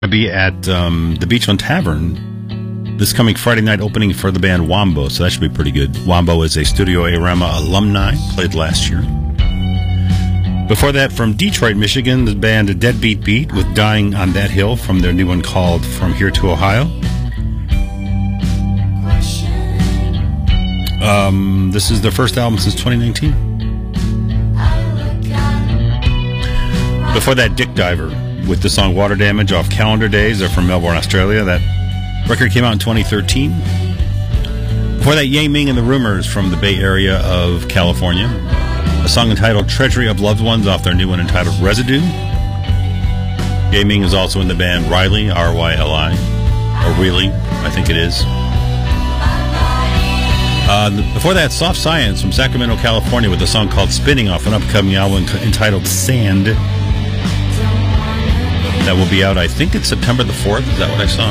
Be at the Beachland Tavern this coming Friday night, opening for the band Wombo, so that should be pretty good. Wombo is a Studio A-Rama alumni, played last year. Before that, from Detroit, Michigan, the band Deadbeat Beat with Dying on That Hill from their new one called From Here to Ohio. This is their first album since 2019. Before that, Dick Diver with the song Water Damage off Calendar Days. They're from Melbourne, Australia. That record came out in 2013. Before that, Ye Ming and the Rumors from the Bay Area of California. A song entitled Treasury of Loved Ones off their new one entitled Residue. Ye Ming is also in the band Riley, R-Y-L-I, or Really, I think it is. Before that, Soft Science from Sacramento, California with a song called Spinning off an upcoming album entitled Sand. That will be out, I think it's September the 4th. Is that what I saw?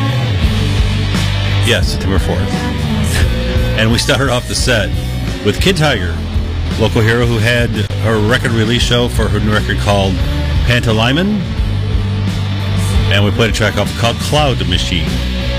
Yes, September 4th. And we started off the set with Kid Tiger, local hero who had her record release show for her new record called Pantalaimon. And we played a track off called Cloud Machine.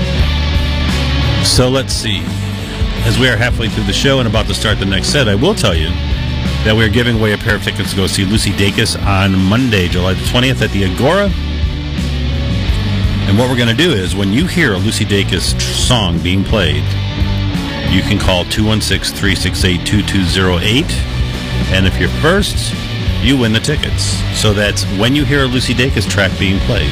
So let's see. As we are halfway through the show and about to start the next set, I will tell you that we are giving away a pair of tickets to go see Lucy Dacus on Monday, July the 20th at the Agora. And what we're going to do is, when you hear a Lucy Dacus song being played, you can call 216-368-2208. And if you're first, you win the tickets. So that's when you hear a Lucy Dacus track being played.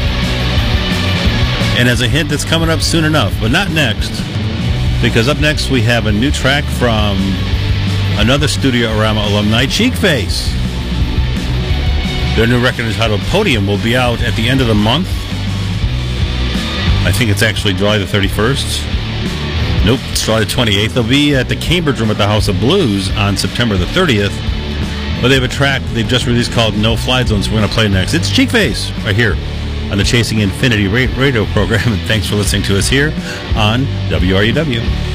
And as a hint, that's coming up soon enough, but not next. Because up next, we have a new track from another Studio A-Rama alumni, Cheekface. Their new record entitled Podium will be out at the end of the month. I think it's actually July the 31st. Nope, it's July the 28th. They'll be at the Cambridge Room at the House of Blues on September the 30th. But they have a track they've just released called No Fly Zone, so we're going to play next. It's Cheekface right here on the Chasing Infinity radio program. And thanks for listening to us here on WRUW.